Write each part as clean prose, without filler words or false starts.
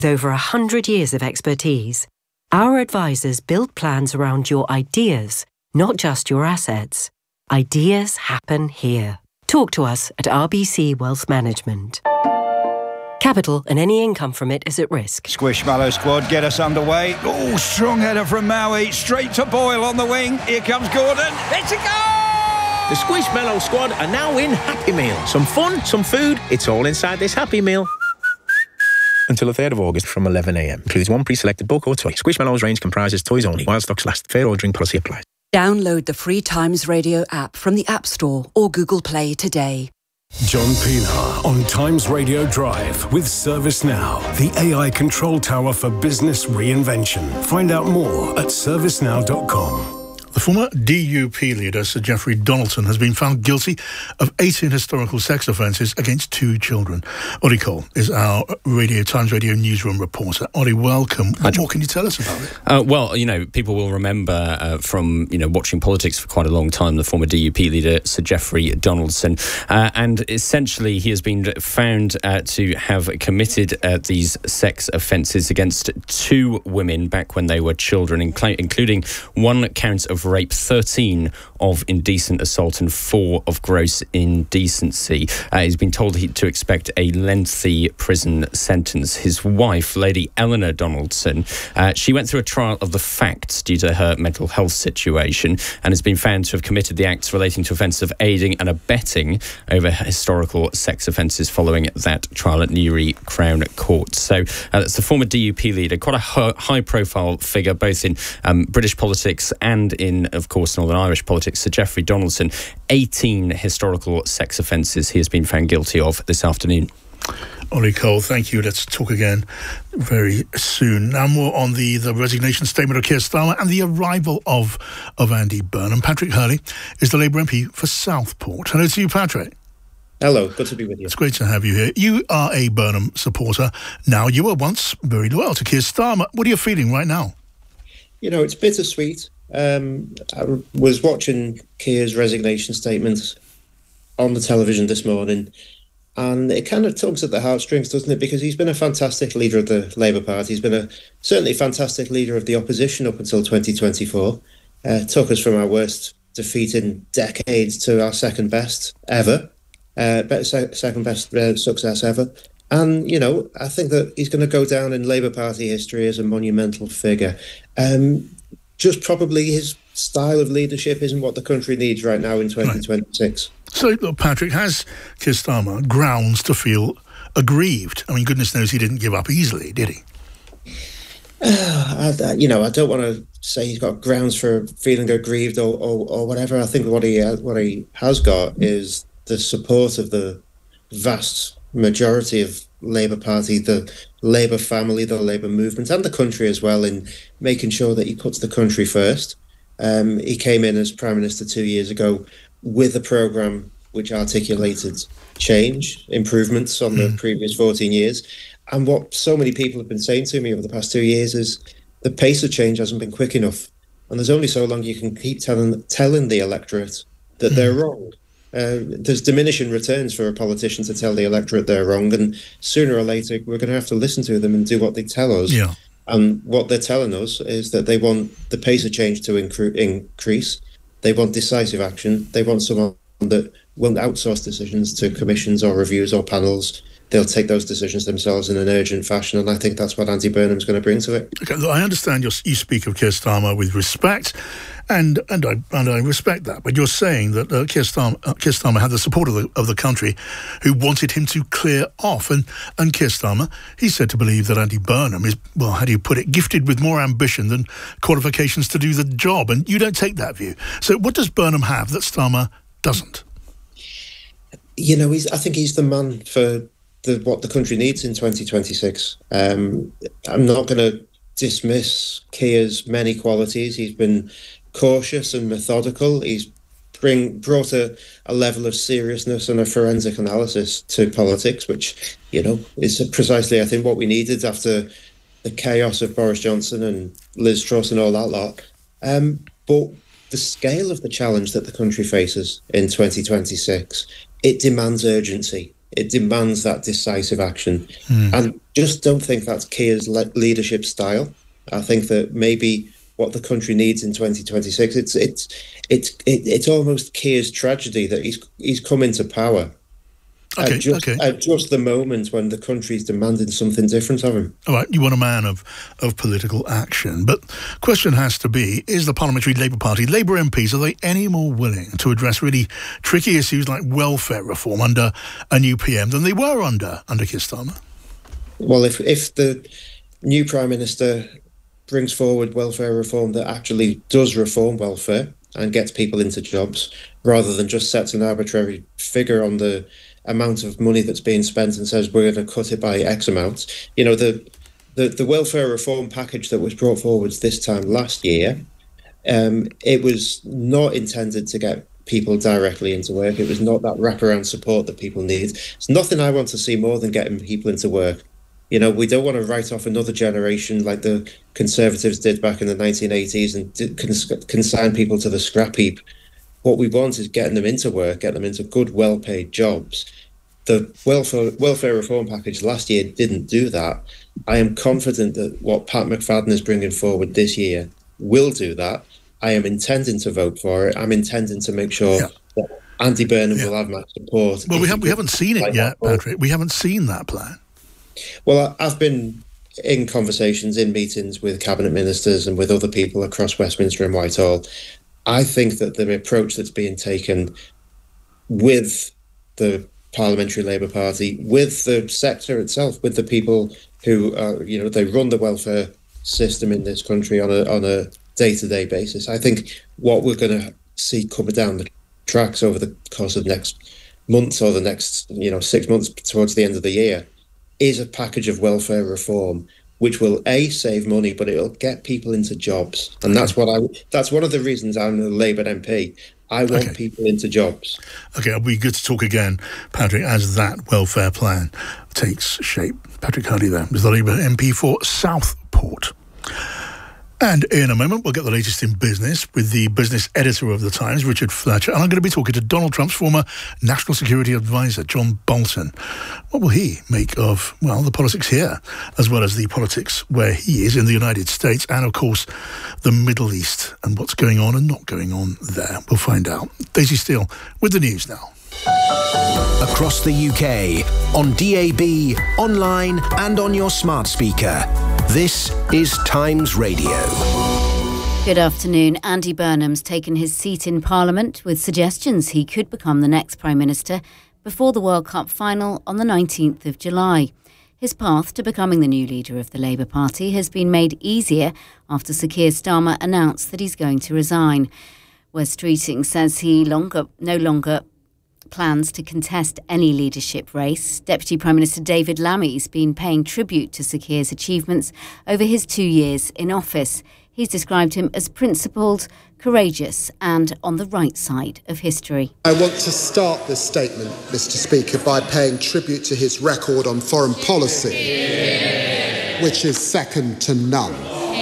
With over 100 years of expertise, our advisors build plans around your ideas, not just your assets. Ideas happen here. Talk to us at RBC Wealth Management. Capital and any income from it is at risk. Squishmallow squad get us underway. Oh, strong header from Maui. Straight to Boyle on the wing. Here comes Gordon. It's a goal! The Squishmallow squad are now in Happy Meal. Some fun, some food. It's all inside this Happy Meal. Until the 3rd of August from 11 a.m. Includes one pre-selected book or toy. Squishmallows range comprises toys only. While stocks last. Fair ordering policy applies. Download the free Times Radio app from the App Store or Google Play today. John Pienaar on Times Radio Drive with ServiceNow, the AI control tower for business reinvention. Find out more at servicenow.com. The former DUP leader, Sir Geoffrey Donaldson, has been found guilty of 18 historical sex offences against 2 children. Ollie Cole is our Times Radio newsroom reporter. Ollie, welcome. What more can you tell us about it? Well, people will remember from, watching politics for quite a long time, the former DUP leader, Sir Geoffrey Donaldson. And essentially, he has been found to have committed these sex offences against 2 women back when they were children, including 1 count of rape, 13 of indecent assault and 4 of gross indecency. He's been told to expect a lengthy prison sentence. His wife, Lady Eleanor Donaldson, she went through a trial of the facts due to her mental health situation and has been found to have committed the acts relating to offences of aiding and abetting over historical sex offences following that trial at Newry Crown Court. So that's the former DUP leader, quite a high-profile figure both in British politics and in, of course, Northern Irish politics. Sir Geoffrey Donaldson, 18 historical sex offences he has been found guilty of this afternoon. Ollie Cole, thank you. Let's talk again very soon. Now more on the resignation statement of Keir Starmer and the arrival of Andy Burnham. Patrick Hurley is the Labour MP for Southport. Hello to you, Patrick. Hello, good to be with you. It's great to have you here. You are a Burnham supporter now. You were once very loyal to Keir Starmer. What are you feeling right now? It's bittersweet. I was watching Keir's resignation statement on the television this morning, and it kind of tugs at the heartstrings, doesn't it? Because he's been a fantastic leader of the Labour Party. He's been certainly a fantastic leader of the opposition up until 2024. Took us from our worst defeat in decades to our second best ever, second best success ever. And, I think that he's going to go down in Labour Party history as a monumental figure. Just probably his style of leadership isn't what the country needs right now in 2026. Right. So, look, Patrick, has Keir Starmer grounds to feel aggrieved? I mean, goodness knows he didn't give up easily, did he? I don't want to say he's got grounds for feeling aggrieved or whatever. I think what he has got is the support of the vast majority of Labour Party, the Labour family, the Labour movement, and the country as well, in making sure that he puts the country first. He came in as Prime Minister 2 years ago with a programme which articulated change, improvements on the previous 14 years. And what so many people have been saying to me over the past 2 years is the pace of change hasn't been quick enough. And there's only so long you can keep telling the electorate that they're wrong. There's diminishing returns for a politician to tell the electorate they're wrong, and sooner or later we're going to have to listen to them and do what they tell us. Yeah. And what they're telling us is that they want the pace of change to increase. They want decisive action. They want someone that won't outsource decisions to commissions or reviews or panels. They'll take those decisions themselves in an urgent fashion, and I think that's what Andy Burnham's going to bring to it. Okay, I understand you speak of Keir Starmer with respect, and I respect that. But you're saying that Keir Starmer had the support of the country, who wanted him to clear off, and Keir Starmer, he's said to believe that Andy Burnham is, well, how do you put it, gifted with more ambition than qualifications to do the job, and you don't take that view. So what does Burnham have that Starmer doesn't? I think he's the man for what the country needs in 2026. I'm not going to dismiss Keir's many qualities. He's been cautious and methodical. He's brought a level of seriousness and a forensic analysis to politics, which, is precisely, I think, what we needed after the chaos of Boris Johnson and Liz Truss and all that lot. But the scale of the challenge that the country faces in 2026, it demands urgency. It demands that decisive action. And just don't think that's Keir's leadership style. I think that maybe what the country needs in 2026, it's almost Keir's tragedy that he's come into power at just the moment when the country's demanding something different of him. All right, you want a man of political action. But question has to be, is the Parliamentary Labour Party, Labour MPs, are they any more willing to address really tricky issues like welfare reform under a new PM than they were under Keir Starmer? Well, if the new Prime Minister brings forward welfare reform that actually does reform welfare and gets people into jobs, rather than just sets an arbitrary figure on the amount of money that's being spent and says we're going to cut it by X amount. You know, the welfare reform package that was brought forward this time last year, it was not intended to get people directly into work. It was not that wraparound support that people need. It's nothing I want to see more than getting people into work. You know, we don't want to write off another generation like the Conservatives did back in the 1980s and consign people to the scrap heap. What we want is getting them into work, get them into good, well-paid jobs. The welfare reform package last year didn't do that. I am confident that what Pat McFadden is bringing forward this year will do that. I am intending to vote for it. I'm intending to make sure that Andy Burnham will have my support. Well, we haven't seen it yet, Patrick. We haven't seen that plan. Well, I've been in conversations, in meetings with cabinet ministers and with other people across Westminster and Whitehall. I think that the approach that's being taken with the Parliamentary Labour Party, with the sector itself, with the people who they run the welfare system in this country on a day-to-day basis. I think what we're going to see coming down the tracks over the course of next months or the next 6 months towards the end of the year is a package of welfare reform which will save money, but it'll get people into jobs, and that's one of the reasons I'm a Labour MP. I want people into jobs. Okay, it'll be good to talk again, Patrick, as that welfare plan takes shape. Patrick Hardie there is the Labour MP for Southport. And in a moment, we'll get the latest in business with the business editor of The Times, Richard Fletcher. And I'm going to be talking to Donald Trump's former national security advisor, John Bolton. What will he make of, the politics here, as well as the politics where he is in the United States and, of course, the Middle East and what's going on and not going on there? We'll find out. Daisy Steele with the news now. Across the UK, on DAB, online and on your smart speaker. This is Times Radio. Good afternoon. Andy Burnham's taken his seat in Parliament with suggestions he could become the next Prime Minister before the World Cup final on the 19th of July. His path to becoming the new leader of the Labour Party has been made easier after Sir Keir Starmer announced that he's going to resign. Wes Streeting says he no longer plans to contest any leadership race. Deputy Prime Minister David Lammy's been paying tribute to Sir Keir's achievements over his 2 years in office. He's described him as principled, courageous and on the right side of history. I want to start this statement, Mr. Speaker, by paying tribute to his record on foreign policy, which is second to none.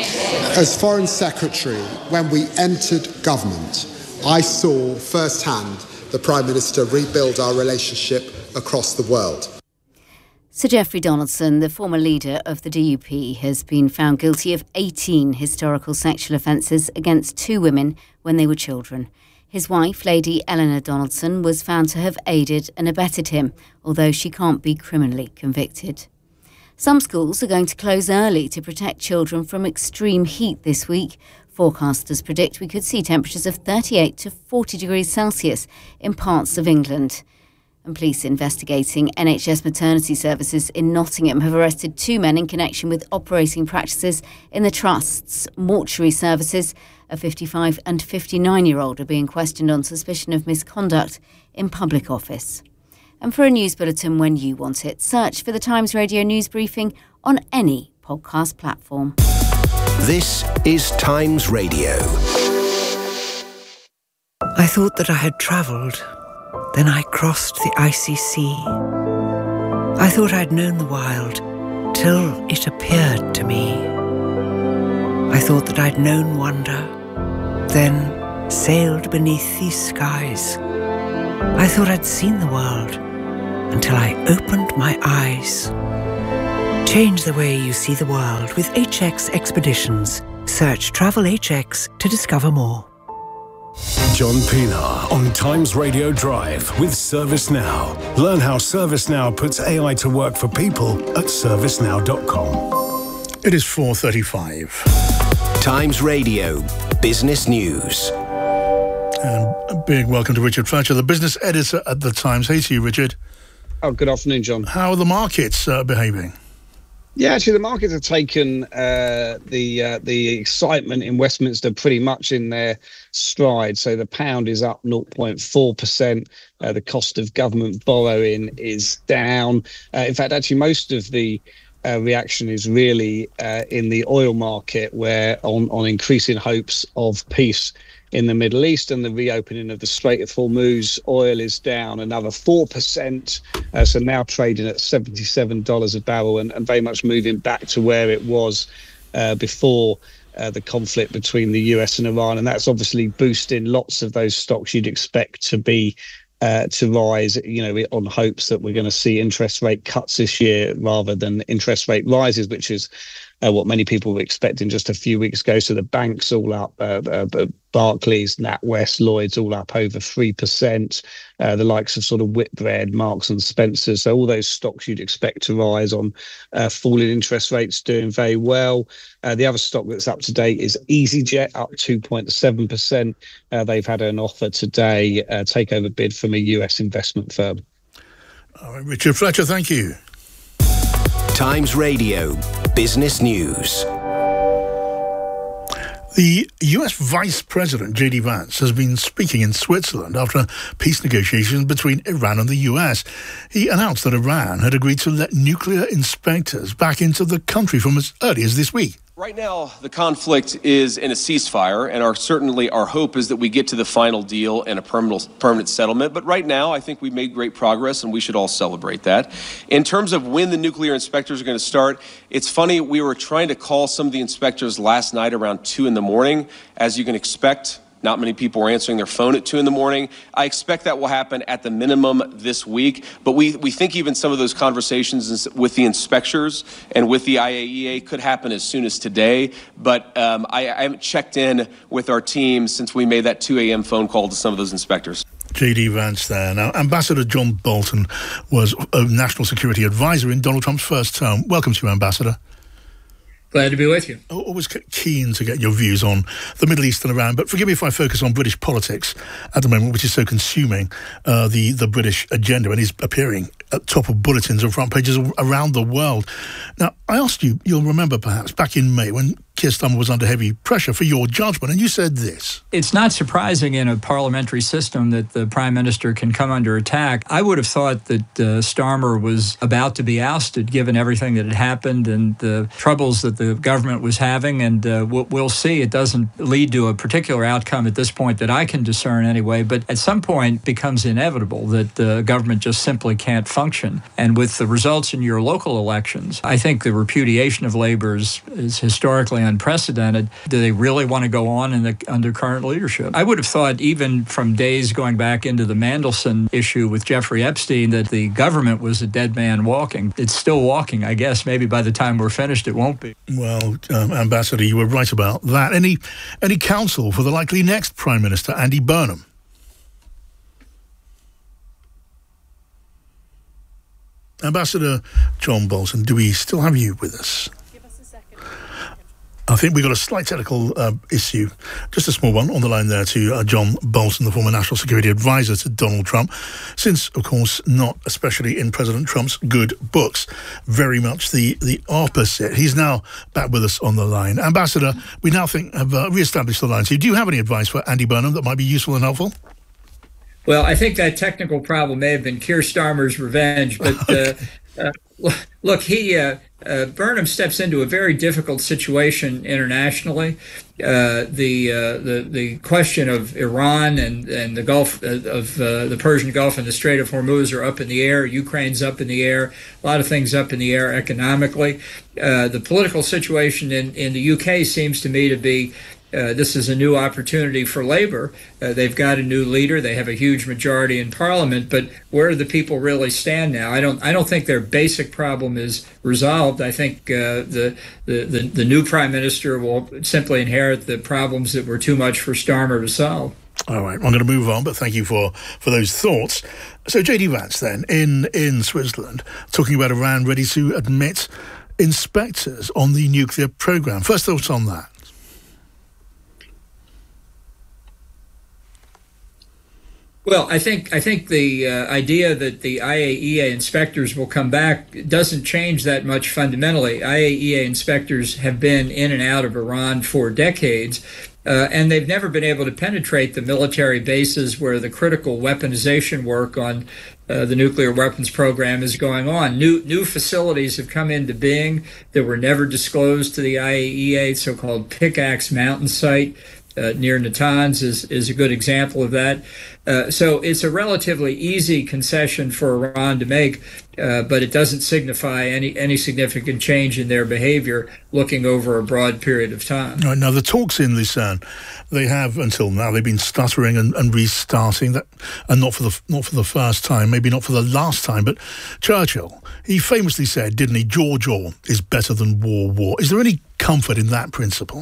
As Foreign Secretary, when we entered government, I saw firsthand the Prime Minister rebuild our relationship across the world. Sir Geoffrey Donaldson, the former leader of the DUP, has been found guilty of 18 historical sexual offences against 2 women when they were children. His wife, Lady Eleanor Donaldson, was found to have aided and abetted him, although she can't be criminally convicted. Some schools are going to close early to protect children from extreme heat this week. Forecasters predict we could see temperatures of 38 to 40 degrees Celsius in parts of England. And police investigating NHS maternity services in Nottingham have arrested 2 men in connection with operating practices in the Trust's mortuary services. A 55 and 59-year-old are being questioned on suspicion of misconduct in public office. And for a news bulletin when you want it, search for the Times Radio News Briefing on any podcast platform. This is Times Radio. I thought that I had travelled. Then I crossed the icy sea. I thought I'd known the wild till it appeared to me. I thought that I'd known wonder, then sailed beneath these skies. I thought I'd seen the world, until I opened my eyes. Change the way you see the world with HX Expeditions. Search Travel HX to discover more. John Pilar on Times Radio Drive with ServiceNow. Learn how ServiceNow puts AI to work for people at servicenow.com. It is 4:35. Times Radio Business News. And a big welcome to Richard Fletcher, the business editor at The Times. Hey to you, Richard. Oh, good afternoon, John. How are the markets behaving? Yeah, actually, the markets have taken the excitement in Westminster pretty much in their stride. So the pound is up 0.4%. The cost of government borrowing is down. In fact, actually, most of the reaction is really in the oil market, where on increasing hopes of peace in the Middle East and the reopening of the Strait of Hormuz, oil is down another 4%. So now trading at $77 a barrel and very much moving back to where it was before the conflict between the US and Iran. And that's obviously boosting lots of those stocks you'd expect to be to rise, on hopes that we're going to see interest rate cuts this year rather than interest rate rises, which is what many people were expecting just a few weeks ago. So the banks all up, Barclays, NatWest, Lloyds all up over 3%. The likes of sort of Whitbread, Marks and Spencer. So all those stocks you'd expect to rise on falling interest rates doing very well. The other stock that's up to date is EasyJet, up 2.7%. They've had an offer today, takeover bid from a US investment firm. All right, Richard Fletcher, thank you. Times Radio Business News. The US Vice President, J.D. Vance, has been speaking in Switzerland after peace negotiations between Iran and the US. He announced that Iran had agreed to let nuclear inspectors back into the country from as early as this week. Right now, the conflict is in a ceasefire, and certainly our hope is that we get to the final deal and a permanent settlement. But right now, I think we've made great progress, and we should all celebrate that. In terms of when the nuclear inspectors are going to start, it's funny, we were trying to call some of the inspectors last night around 2 in the morning. As you can expect, not many people were answering their phone at 2 in the morning. I expect that will happen at the minimum this week. But we think even some of those conversations with the inspectors and with the IAEA could happen as soon as today. But I haven't checked in with our team since we made that 2 a.m. phone call to some of those inspectors. J.D. Vance there. Now, Ambassador John Bolton was a national security advisor in Donald Trump's first term. Welcome to you, Ambassador. Glad to be with you. Always keen to get your views on the Middle East and Iran, but forgive me if I focus on British politics at the moment, which is so consuming the British agenda and is appearing at top of bulletins and front pages around the world. Now, I asked you, you'll remember perhaps, back in May when Keir Starmer was under heavy pressure for your judgment, and you said this. It's not surprising in a parliamentary system that the Prime Minister can come under attack. I would have thought that Starmer was about to be ousted, given everything that had happened and the troubles that the government was having, and we'll see. It doesn't lead to a particular outcome at this point that I can discern anyway, but at some point it becomes inevitable that the government just simply can't function. And with the results in your local elections, I think the repudiation of Labour is historically unprecedented. Do they really want to go on under current leadership? I would have thought, even from days going back into the Mandelson issue with Jeffrey Epstein, that the government was a dead man walking. It's still walking, I guess. Maybe by the time we're finished, it won't be. Well, Ambassador, you were right about that. Any counsel for the likely next Prime Minister, Andy Burnham? Ambassador John Bolton, do we still have you with us? Give us a second. I think we've got a slight technical issue, just a small one, on the line there to John Bolton, the former National Security Advisor to Donald Trump, since, of course, not especially in President Trump's good books, very much the opposite. He's now back with us on the line. Ambassador, we now think have re-established the line. So do you have any advice for Andy Burnham that might be useful and helpful? Well, I think that technical problem may have been Keir Starmer's revenge, but look, Burnham steps into a very difficult situation internationally. The question of Iran and the Gulf of the Persian Gulf and the Strait of Hormuz are up in the air. Ukraine's up in the air. A lot of things up in the air economically. The political situation in the UK seems to me to be This is a new opportunity for labor. They've got a new leader. They have a huge majority in parliament. But where do the people really stand now? I don't think their basic problem is resolved. I think the new prime minister will simply inherit the problems that were too much for Starmer to solve. All right, I'm going to move on, but thank you for those thoughts. So J.D. Vance then, in Switzerland, talking about Iran ready to admit inspectors on the nuclear programme. First thoughts on that? Well, I think the idea that the IAEA inspectors will come back doesn't change that much fundamentally. IAEA inspectors have been in and out of Iran for decades, and they've never been able to penetrate the military bases where the critical weaponization work on the nuclear weapons program is going on. New facilities have come into being that were never disclosed to the IAEA, so-called Pickaxe Mountain site near Natanz is a good example of that. So it's a relatively easy concession for Iran to make, but it doesn't signify any significant change in their behavior looking over a broad period of time. Right, now, the talks in Lucerne, they have until now, they've been stuttering and restarting, that, and not for the first time, maybe not for the last time, but Churchill, he famously said, didn't he, war is better than war. Is there any comfort in that principle?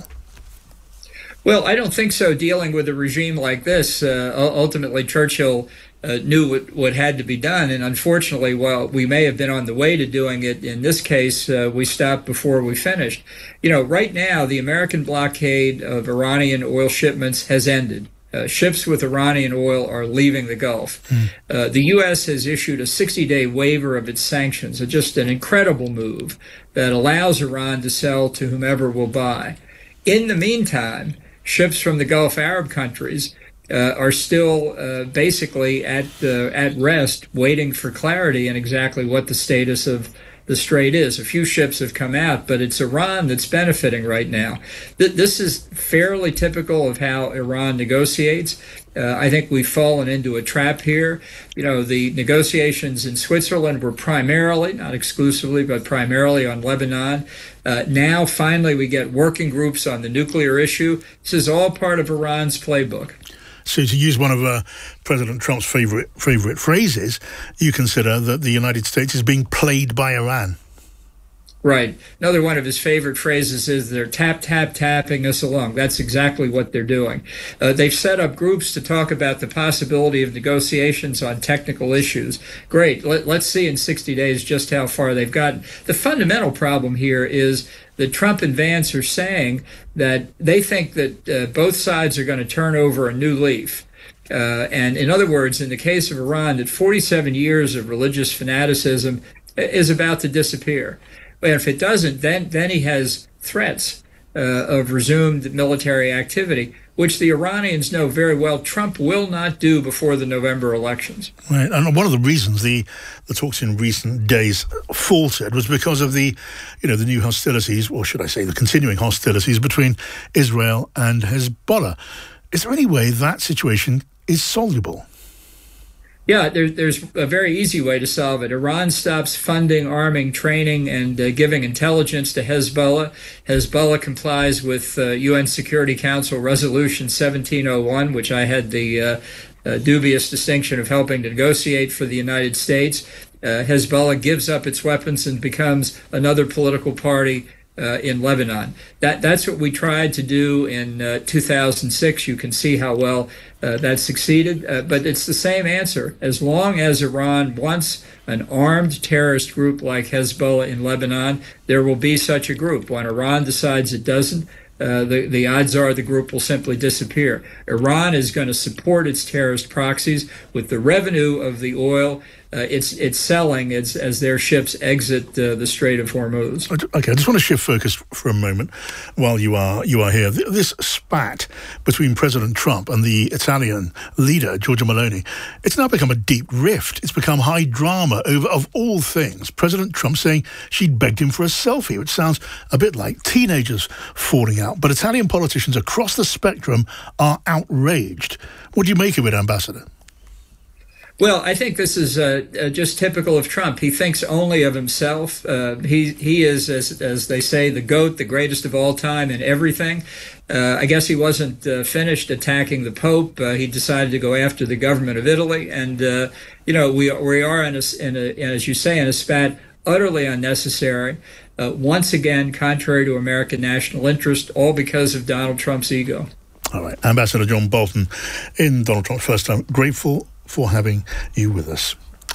Well, I don't think so. Dealing with a regime like this, ultimately Churchill knew what had to be done. And unfortunately, while we may have been on the way to doing it, in this case, we stopped before we finished. You know, right now, the American blockade of Iranian oil shipments has ended. Ships with Iranian oil are leaving the Gulf. The U.S. has issued a 60-day waiver of its sanctions, just an incredible move that allows Iran to sell to whomever will buy. In the meantime, ships from the Gulf Arab countries are still basically at rest, waiting for clarity in exactly what the status of the strait is. A few ships have come out, but it's Iran that's benefiting right now. This is fairly typical of how Iran negotiates. I think we've fallen into a trap here. You know, the negotiations in Switzerland were primarily, not exclusively, but primarily on Lebanon. Now, finally, we get working groups on the nuclear issue. This is all part of Iran's playbook. So to use one of President Trump's favorite phrases, you consider that the United States is being played by Iran. Right. Another one of his favorite phrases is they're tapping us along. That's exactly what they're doing. They've set up groups to talk about the possibility of negotiations on technical issues. Great. Let's see in 60 days just how far they've gotten. The fundamental problem here is that Trump and Vance are saying that they think that both sides are going to turn over a new leaf. And in other words, in the case of Iran, that 47 years of religious fanaticism is about to disappear. And if it doesn't, then he has threats of resumed military activity, which the Iranians know very well Trump will not do before the November elections. Right, and one of the reasons the talks in recent days faltered was because of the new hostilities, or should I say the continuing hostilities between Israel and Hezbollah. Is there any way that situation is soluble? Yeah, there's a very easy way to solve it. Iran stops funding, arming, training, and giving intelligence to Hezbollah. Hezbollah complies with UN Security Council Resolution 1701, which I had the dubious distinction of helping to negotiate for the United States. Hezbollah gives up its weapons and becomes another political party in Lebanon. That's what we tried to do in 2006. You can see how well that succeeded. But it's the same answer. As long as Iran wants an armed terrorist group like Hezbollah in Lebanon, there will be such a group. When Iran decides it doesn't, the odds are the group will simply disappear. Iran is going to support its terrorist proxies with the revenue of the oil it's selling as their ships exit the Strait of Hormuz. Okay, I just want to shift focus for a moment while you are here. This spat between President Trump and the Italian leader, Giorgia Meloni, it's now become a deep rift. It's become high drama over, of all things, President Trump saying she'd begged him for a selfie, which sounds a bit like teenagers falling out. But Italian politicians across the spectrum are outraged. What do you make of it, Ambassador? Well, I think this is just typical of Trump. He thinks only of himself. He is, as they say, the GOAT, the greatest of all time in everything. I guess he wasn't finished attacking the Pope. He decided to go after the government of Italy. And, we are, as you say, in a spat utterly unnecessary. Once again, contrary to American national interest, all because of Donald Trump's ego. All right. Ambassador John Bolton, in Donald Trump's first time, grateful for having you with us.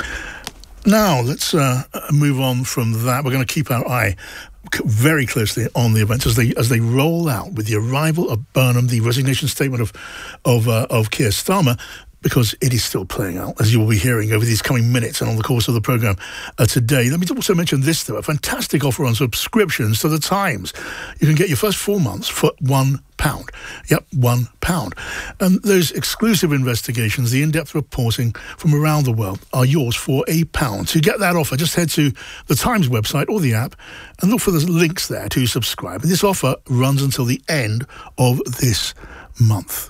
Now, let's move on from that. We're going to keep our eye very closely on the events as they roll out with the arrival of Burnham, the resignation statement of Keir Starmer, because it is still playing out, as you will be hearing over these coming minutes and on the course of the programme today. Let me also mention this, though, a fantastic offer on subscriptions to The Times. You can get your first 4 months for £1. Yep, £1. And those exclusive investigations, the in-depth reporting from around the world, are yours for £1. To get that offer, just head to The Times website or the app and look for the links there to subscribe. And this offer runs until the end of this month.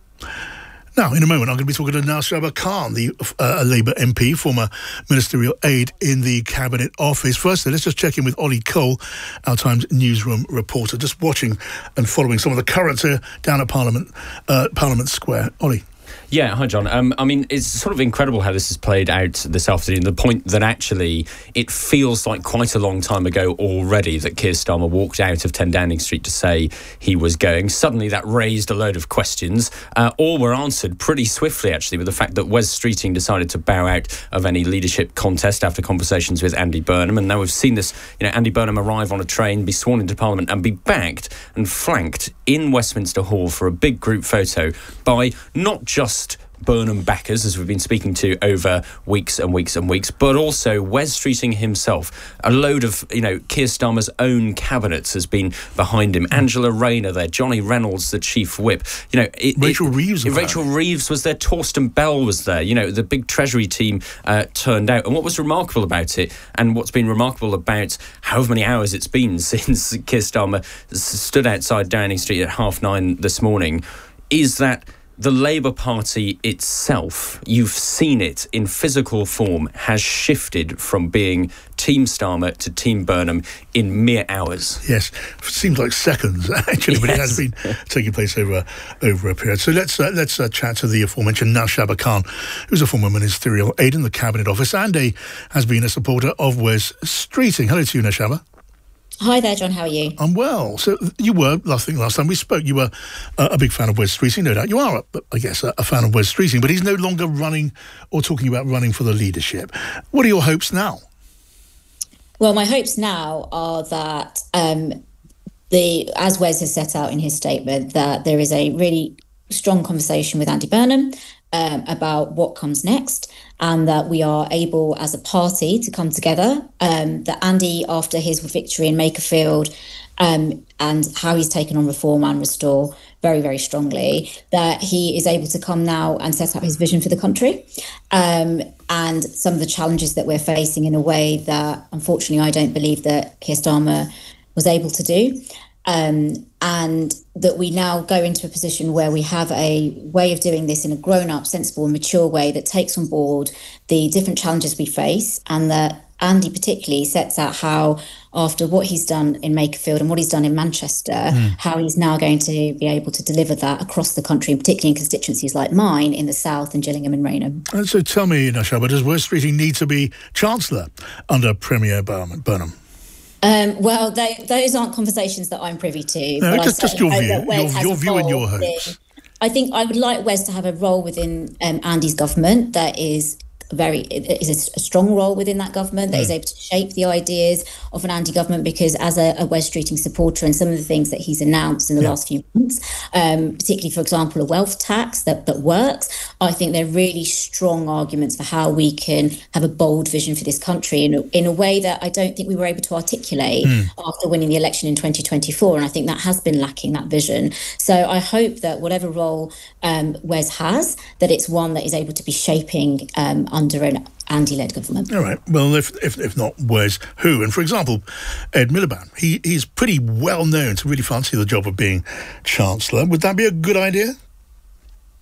Now, in a moment, I'm going to be talking to Nashaba Khan, the Labour MP, former ministerial aide in the Cabinet Office. Firstly, let's just check in with Ollie Cole, our Times newsroom reporter, just watching and following some of the currents down at Parliament Square. Ollie. Yeah, hi, John. I mean, it's sort of incredible how this has played out this afternoon. The point that actually it feels like quite a long time ago already that Keir Starmer walked out of 10 Downing Street to say he was going. Suddenly that raised a load of questions. All were answered pretty swiftly, actually, with the fact that Wes Streeting decided to bow out of any leadership contest after conversations with Andy Burnham. And now we've seen this, Andy Burnham arrive on a train, be sworn into Parliament and be backed and flanked in Westminster Hall for a big group photo by not just Burnham backers, as we've been speaking to over weeks and weeks and weeks, but also Wes Streeting himself. A load of, Keir Starmer's own cabinets has been behind him. Angela Rayner there, Johnny Reynolds, the chief whip. Rachel Reeves was there, Torsten Bell was there. The big Treasury team turned out. And what was remarkable about it, and what's been remarkable about however many hours it's been since Keir Starmer stood outside Downing Street at 9:30 this morning, is that the Labour Party itself, you've seen it in physical form, has shifted from being Team Starmer to Team Burnham in mere hours. Yes, seems like seconds, actually, but it has been taking place over a period. So let's chat to the aforementioned Nashaba Khan, who's a former ministerial aide in the Cabinet Office and has been a supporter of Wes Streeting. Hello to you, Nashaba. Hi there, John. How are you? I'm well. So you were, last time we spoke, you were a big fan of Wes Streeting, no doubt. You are, I guess, a fan of Wes Streeting, but he's no longer running or talking about running for the leadership. What are your hopes now? Well, my hopes now are that, as Wes has set out in his statement, that there is a really strong conversation with Andy Burnham about what comes next, and that we are able as a party to come together, that Andy, after his victory in Makerfield and how he's taken on Reform and Restore very, very strongly, that he is able to come now and set up his vision for the country, and some of the challenges that we're facing in a way that, unfortunately, I don't believe that Keir Starmer was able to do. And that we now go into a position where we have a way of doing this in a grown-up, sensible and mature way that takes on board the different challenges we face, and that Andy particularly sets out how, after what he's done in Makerfield and what he's done in Manchester, how he's now going to be able to deliver that across the country, and particularly in constituencies like mine in the south and Gillingham and Raynham. And so tell me, Nashaba, does Wes Streeting need to be Chancellor under Premier Burnham? Well, those aren't conversations that I'm privy to. No, but just your view. Your view and your hopes. I think I would like Wes to have a role within Andy's government that is a strong role within that government, that is able to shape the ideas of an Andy government, because as a Wes Streeting supporter, and some of the things that he's announced in the last few months, particularly, for example, a wealth tax that works, I think they're really strong arguments for how we can have a bold vision for this country in a way that I don't think we were able to articulate after winning the election in 2024. And I think that has been lacking, that vision. So I hope that whatever role Wes has, that it's one that is able to be shaping under an Andy-led government. All right. Well, if not Wes, who? And for example, Ed Miliband, he's pretty well known to really fancy the job of being Chancellor. Would that be a good idea?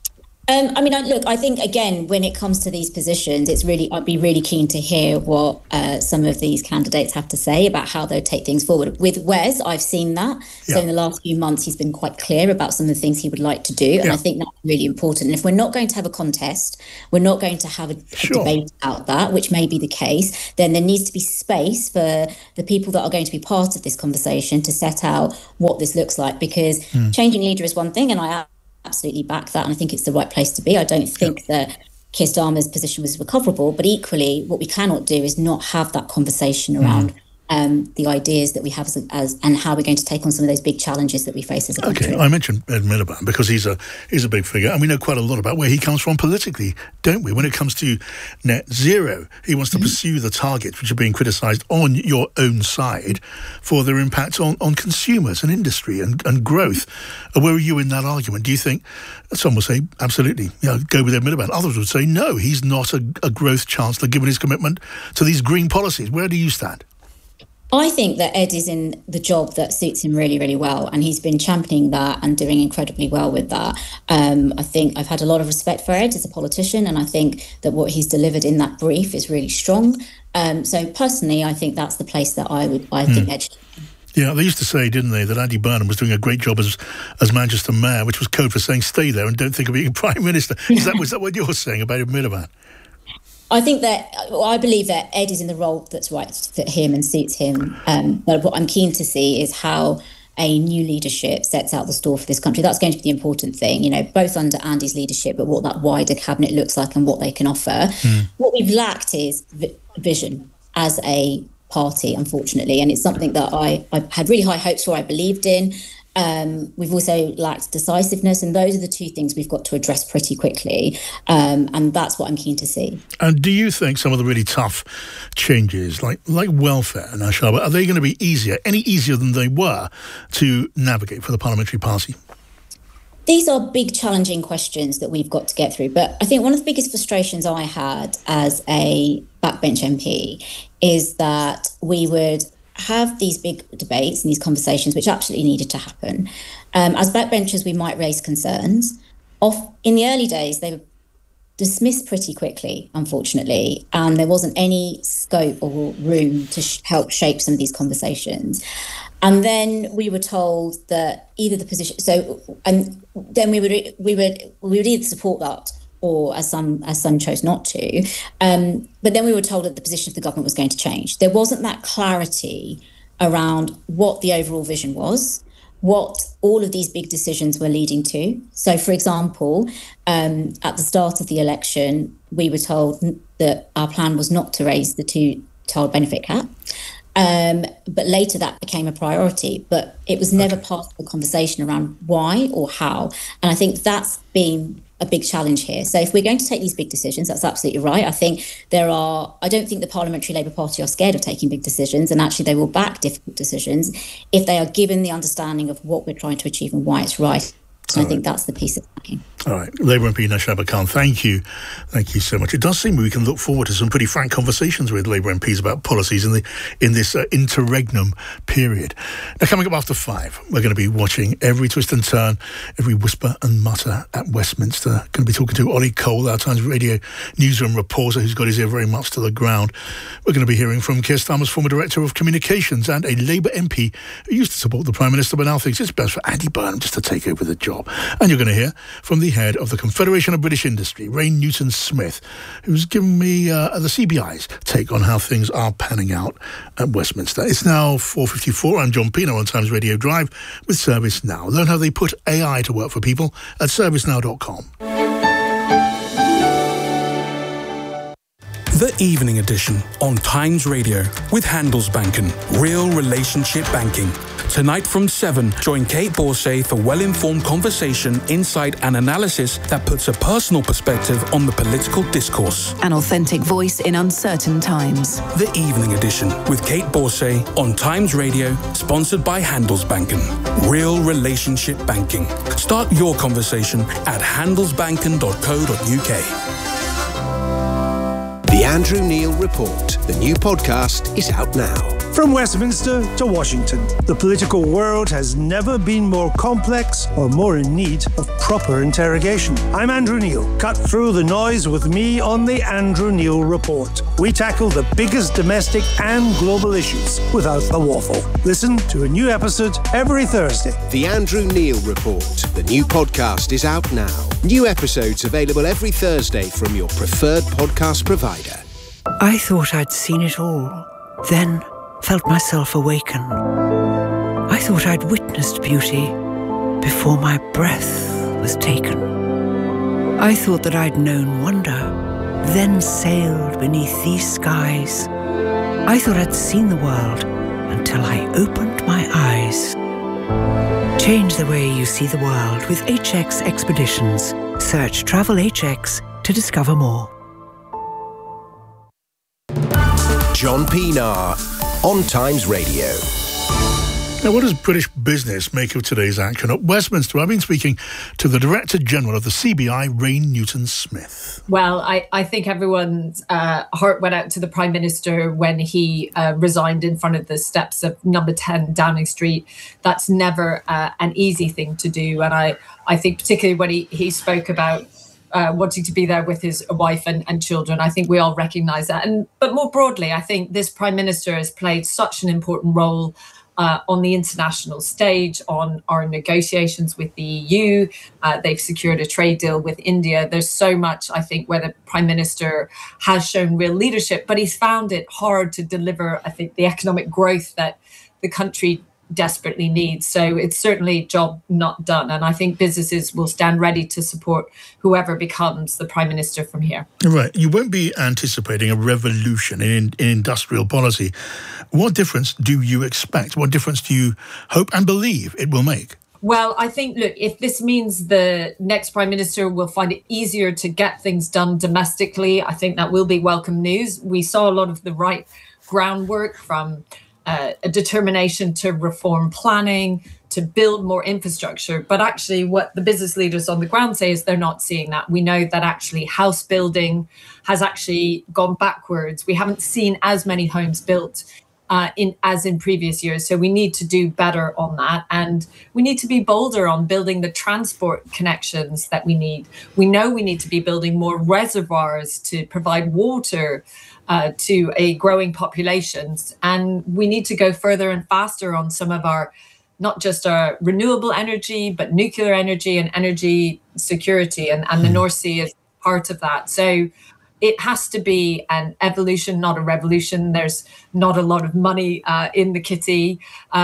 I think, again, when it comes to these positions, I'd be really keen to hear what some of these candidates have to say about how they'll take things forward. With Wes, I've seen that. Yeah. So in the last few months, he's been quite clear about some of the things he would like to do. And I think that's really important. And if we're not going to have a contest, we're not going to have a debate about that, which may be the case, then there needs to be space for the people that are going to be part of this conversation to set out what this looks like. Because changing leader is one thing, and I absolutely back that, and I think it's the right place to be. I don't think that Keir Starmer's position was recoverable, but equally what we cannot do is not have that conversation around the ideas that we have as and how we're going to take on some of those big challenges that we face as a country. Okay, I mentioned Ed Miliband because he's a big figure, and we know quite a lot about where he comes from politically, don't we? When it comes to net zero, he wants to pursue the targets which are being criticised on your own side for their impact on consumers and industry and growth. Where are you in that argument? Do you think some will say absolutely, go with Ed Miliband? Others would say no, he's not a growth chancellor given his commitment to these green policies. Where do you stand? I think that Ed is in the job that suits him really, really well, and he's been championing that and doing incredibly well with that. I think I've had a lot of respect for Ed as a politician, and I think that what he's delivered in that brief is really strong. So personally, I think that's the place that I think Ed should be. Yeah, they used to say, didn't they, that Andy Burnham was doing a great job as Manchester Mayor, which was code for saying stay there and don't think of being Prime Minister. Was that what you're saying about Ed Miliband? I believe that Ed is in the role that's right for him and suits him. But what I'm keen to see is how a new leadership sets out the store for this country. That's going to be the important thing, both under Andy's leadership, but what that wider cabinet looks like and what they can offer. What we've lacked is vision as a party, unfortunately, and it's something that I had really high hopes for, I believed in. We've also lacked decisiveness, and those are the two things we've got to address pretty quickly, and that's what I'm keen to see. And do you think some of the really tough changes, like welfare and Shaba, are they going to be any easier than they were to navigate for the parliamentary party? These are big, challenging questions that we've got to get through. But I think one of the biggest frustrations I had as a backbench MP is that we would have these big debates and these conversations, which absolutely needed to happen. As backbenchers, we might raise concerns. In the early days, they were dismissed pretty quickly, unfortunately, and there wasn't any scope or room to help shape some of these conversations. And then we were told that either the position, and then we would either support that, or as some chose not to. But then we were told that the position of the government was going to change. There wasn't that clarity around what the overall vision was, what all of these big decisions were leading to. So, for example, at the start of the election, we were told that our plan was not to raise the two-child benefit cap. But later that became a priority, but it was never part of the conversation around why or how. And I think that's been a big challenge here. So if we're going to take these big decisions, that's absolutely right. I don't think the Parliamentary Labour Party are scared of taking big decisions, and actually they will back difficult decisions if they are given the understanding of what we're trying to achieve and why it's right. So I think that's the piece of thinking. All right. Labour MP Nashaba Khan, thank you. Thank you so much. It does seem we can look forward to some pretty frank conversations with Labour MPs about policies in this interregnum period. Now, coming up after 5, we're going to be watching every twist and turn, every whisper and mutter at Westminster. Going to be talking to Ollie Cole, our Times Radio newsroom reporter, who's got his ear very much to the ground. We're going to be hearing from Keir Starmer's former Director of Communications and a Labour MP who used to support the Prime Minister but now thinks it's best for Andy Burnham just to take over the job. And you're going to hear from the head of the Confederation of British Industry, Ray Newton-Smith, who's given me the CBI's take on how things are panning out at Westminster. It's now 4:54. I'm John Pino on Times Radio Drive with ServiceNow. Learn how they put AI to work for people at servicenow.com. The Evening Edition on Times Radio with Handelsbanken, real relationship banking. Tonight from 7, join Kate Borsay for well-informed conversation, insight and analysis that puts a personal perspective on the political discourse. An authentic voice in uncertain times. The Evening Edition with Kate Borsay on Times Radio, sponsored by Handelsbanken. Real relationship banking. Start your conversation at handelsbanken.co.uk. The Andrew Neil Report, the new podcast, is out now. From Westminster to Washington, the political world has never been more complex or more in need of proper interrogation. I'm Andrew Neil. Cut through the noise with me on the Andrew Neil Report. We tackle the biggest domestic and global issues without the waffle. Listen to a new episode every Thursday. The Andrew Neil Report. The new podcast is out now. New episodes available every Thursday from your preferred podcast provider. I thought I'd seen it all, then felt myself awaken. I thought I'd witnessed beauty before my breath was taken. I thought that I'd known wonder, then sailed beneath these skies. I thought I'd seen the world until I opened my eyes. Change the way you see the world with HX Expeditions. Search Travel HX to discover more. John Pienaar on Times Radio. Now, what does British business make of today's action at Westminster? I've been speaking to the Director General of the CBI, Rain Newton-Smith. Well, I think everyone's heart went out to the Prime Minister when he resigned in front of the steps of number 10 Downing Street. That's never an easy thing to do. And I think particularly when he spoke about wanting to be there with his wife and children, I think we all recognise that. But more broadly, I think this Prime Minister has played such an important role on the international stage, on our negotiations with the EU. They've secured a trade deal with India. There's so much, I think, where the Prime Minister has shown real leadership, but he's found it hard to deliver, I think, the economic growth that the country desperately needs. So it's certainly a job not done. And I think businesses will stand ready to support whoever becomes the Prime Minister from here. Right. You won't be anticipating a revolution in industrial policy. What difference do you expect? What difference do you hope and believe it will make? Well, I think, look, if this means the next Prime Minister will find it easier to get things done domestically, I think that will be welcome news. We saw a lot of the right groundwork from a determination to reform planning, to build more infrastructure. But actually what the business leaders on the ground say is they're not seeing that. We know that actually house building has actually gone backwards. We haven't seen as many homes built as in previous years. So we need to do better on that. And we need to be bolder on building the transport connections that we need. We know we need to be building more reservoirs to provide water to a growing populations. And we need to go further and faster on some of our, not just our renewable energy, but nuclear energy and energy security. And the North Sea is part of that. So it has to be an evolution, not a revolution. There's not a lot of money in the kitty.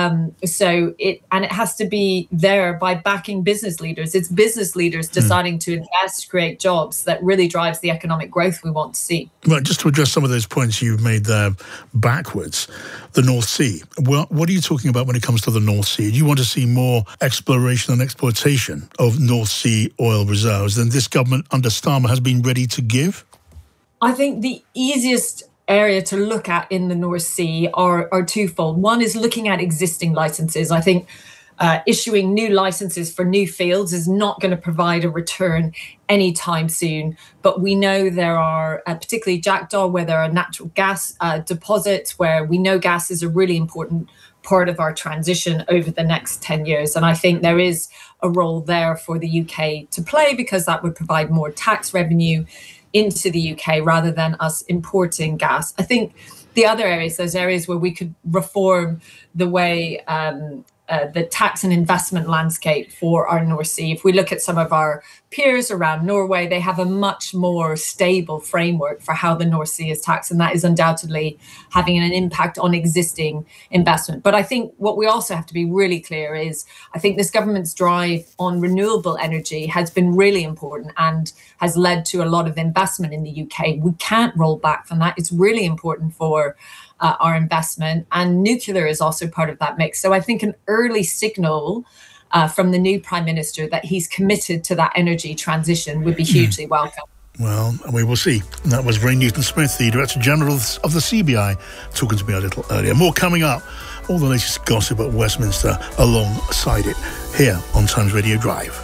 It has to be there by backing business leaders. It's business leaders deciding to invest, create jobs that really drives the economic growth we want to see. Right, just to address some of those points you've made there backwards, the North Sea. Well, what are you talking about when it comes to the North Sea? Do you want to see more exploration and exploitation of North Sea oil reserves than this government under Starmer has been ready to give? I think the easiest area to look at in the North Sea are twofold. One is looking at existing licenses. I think issuing new licenses for new fields is not going to provide a return anytime soon. But we know there are, particularly Jackdaw, where there are natural gas deposits, where we know gas is a really important part of our transition over the next 10 years. And I think there is a role there for the UK to play, because that would provide more tax revenue into the UK rather than us importing gas. I think the other areas, those areas where we could reform the way the tax and investment landscape for our North Sea. If we look at some of our peers around Norway, they have a much more stable framework for how the North Sea is taxed, and that is undoubtedly having an impact on existing investment. But I think what we also have to be really clear is, I think this government's drive on renewable energy has been really important and has led to a lot of investment in the UK. We can't roll back from that. It's really important for our investment, and nuclear is also part of that mix. So I think an early signal from the new Prime Minister that he's committed to that energy transition would be hugely welcome. Well, we will see. And that was Rain Newton-Smith, the Director General of the CBI, talking to me a little earlier. More coming up, all the latest gossip at Westminster alongside it, here on Times Radio Drive.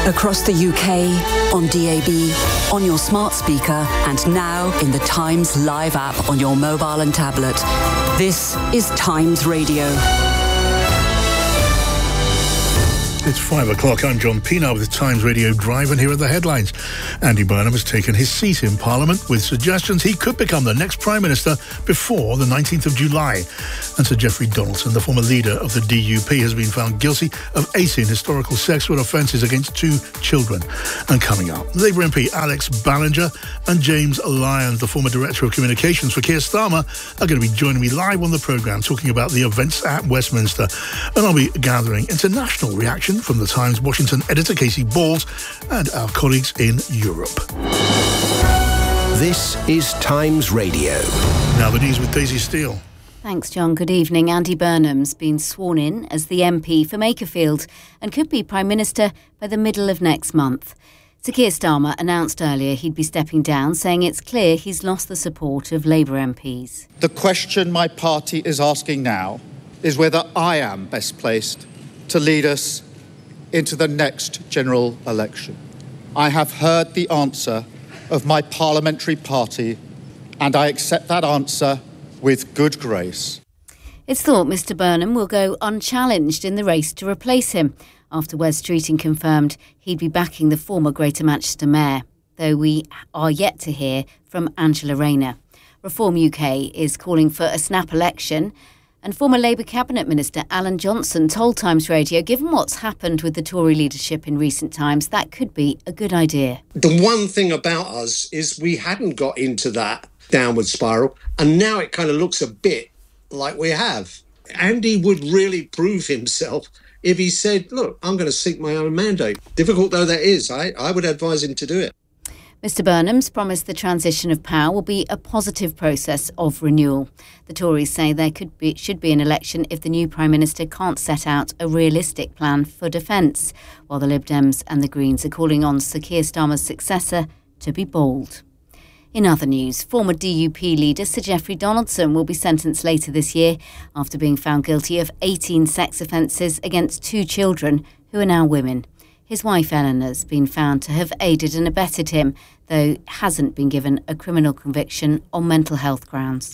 Across the UK, on DAB, on your smart speaker, and now in the Times Live app on your mobile and tablet. This is Times Radio. It's 5 o'clock. I'm John Pienaar with the Times Radio Drive, and here are the headlines. Andy Burnham has taken his seat in Parliament with suggestions he could become the next Prime Minister before the 19th of July. And Sir Geoffrey Donaldson, the former leader of the DUP, has been found guilty of 18 historical sexual offences against 2 children. And coming up, Labour MP Alex Ballinger and James Lyons, the former Director of Communications for Keir Starmer, are going to be joining me live on the programme talking about the events at Westminster. And I'll be gathering international reaction from the Times Washington editor Casey Balls and our colleagues in Europe. This is Times Radio. Now the news with Daisy Steele. Thanks, John. Good evening. Andy Burnham's been sworn in as the MP for Makerfield and could be Prime Minister by the middle of next month. Sir Keir Starmer announced earlier he'd be stepping down, saying it's clear he's lost the support of Labour MPs. The question my party is asking now is whether I am best placed to lead us into the next general election. I have heard the answer of my parliamentary party, and I accept that answer with good grace. It's thought Mr Burnham will go unchallenged in the race to replace him, after Wes Streeting confirmed he'd be backing the former Greater Manchester Mayor, though we are yet to hear from Angela Rayner. Reform UK is calling for a snap election, and former Labour Cabinet Minister Alan Johnson told Times Radio, given what's happened with the Tory leadership in recent times, that could be a good idea. The one thing about us is we hadn't got into that downward spiral, and now it kind of looks a bit like we have. Andy would really prove himself if he said, look, I'm going to seek my own mandate. Difficult though that is, I would advise him to do it. Mr Burnham's promised the transition of power will be a positive process of renewal. The Tories say there should be an election if the new Prime Minister can't set out a realistic plan for defence, while the Lib Dems and the Greens are calling on Sir Keir Starmer's successor to be bold. In other news, former DUP leader Sir Geoffrey Donaldson will be sentenced later this year after being found guilty of 18 sex offences against 2 children who are now women. His wife Eleanor's been found to have aided and abetted him, though hasn't been given a criminal conviction on mental health grounds.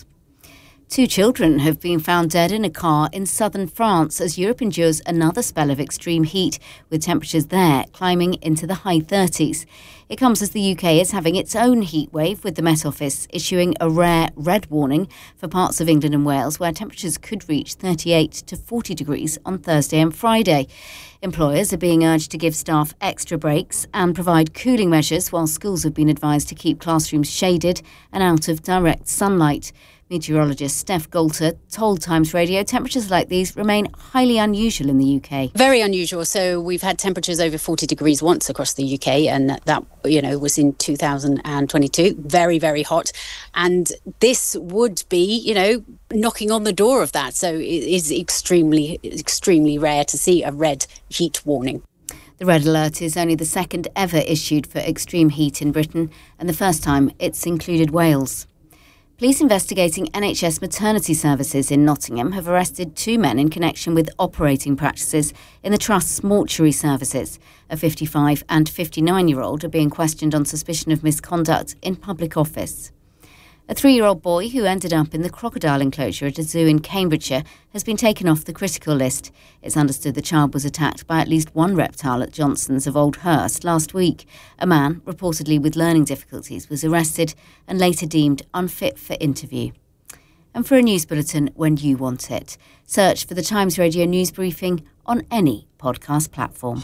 2 children have been found dead in a car in southern France as Europe endures another spell of extreme heat, with temperatures there climbing into the high 30s. It comes as the UK is having its own heat wave, with the Met Office issuing a rare red warning for parts of England and Wales where temperatures could reach 38 to 40 degrees on Thursday and Friday. Employers are being urged to give staff extra breaks and provide cooling measures, while schools have been advised to keep classrooms shaded and out of direct sunlight. Meteorologist Steph Golter told Times Radio temperatures like these remain highly unusual in the UK. Very unusual. So we've had temperatures over 40 degrees once across the UK, and that, was in 2022. Very, very hot. And this would be, knocking on the door of that. So it is extremely, extremely rare to see a red heat warning. The red alert is only the second ever issued for extreme heat in Britain, and the first time it's included Wales. Police investigating NHS maternity services in Nottingham have arrested 2 men in connection with operating practices in the Trust's mortuary services. A 55 and 59-year-old are being questioned on suspicion of misconduct in public office. A 3-year-old boy who ended up in the crocodile enclosure at a zoo in Cambridgeshire has been taken off the critical list. It's understood the child was attacked by at least one reptile at Johnson's of Old Hurst last week. A man, reportedly with learning difficulties, was arrested and later deemed unfit for interview. And for a news bulletin when you want it, search for the Times Radio News Briefing on any podcast platform.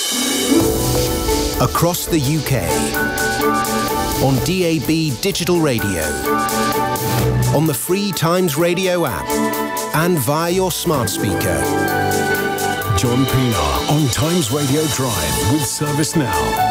Across the UK. On DAB Digital Radio, on the free Times Radio app, and via your smart speaker. John Pienaar on Times Radio Drive with Service Now.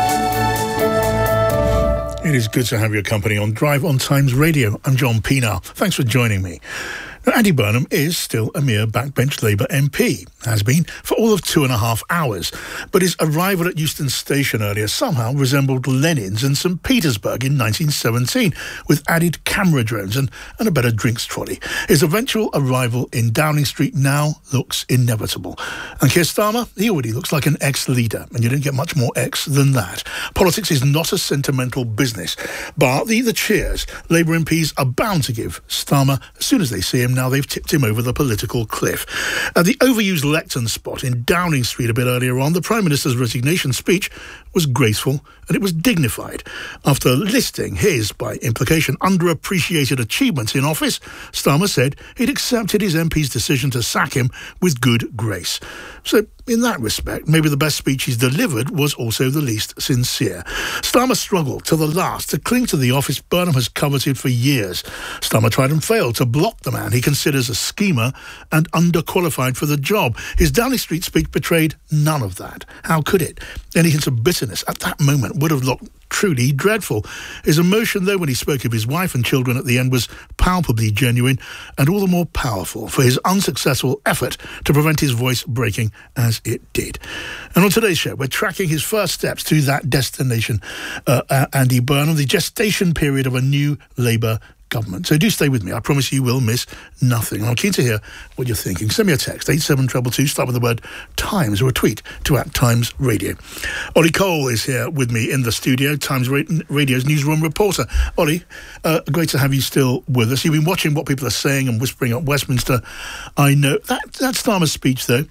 It is good to have your company on Drive on Times Radio. I'm John Pienaar. Thanks for joining me. Now, Andy Burnham is still a mere backbench Labour MP, has been for all of 2.5 hours, but his arrival at Euston Station earlier somehow resembled Lenin's in St Petersburg in 1917, with added camera drones and a better drinks trolley. His eventual arrival in Downing Street now looks inevitable. And Keir Starmer, he already looks like an ex-leader, and you don't get much more ex than that. Politics is not a sentimental business, but the cheers Labour MPs are bound to give Starmer as soon as they see him. Now they've tipped him over the political cliff. At the overused lectern spot in Downing Street a bit earlier on, the Prime Minister's resignation speech was graceful and it was dignified. After listing his, by implication, underappreciated achievements in office, Starmer said he'd accepted his MP's decision to sack him with good grace. So, in that respect, maybe the best speech he's delivered was also the least sincere. Starmer struggled to the last to cling to the office Burnham has coveted for years. Starmer tried and failed to block the man he considers a schemer and underqualified for the job. His Downing Street speech betrayed none of that. How could it? Any hint of bitterness at that moment would have looked truly dreadful. His emotion, though, when he spoke of his wife and children at the end was palpably genuine and all the more powerful for his unsuccessful effort to prevent his voice breaking as it did. And on today's show, we're tracking his first steps to that destination, Andy Burnham, the gestation period of a new Labour government. So do stay with me. I promise you will miss nothing. And I'm keen to hear what you're thinking. Send me a text, 87222, start with the word Times, or a tweet to @Times Radio. Ollie Cole is here with me in the studio, Times Radio's newsroom reporter. Ollie, great to have you still with us. You've been watching what people are saying and whispering at Westminster. I know. That Starmer's speech, though,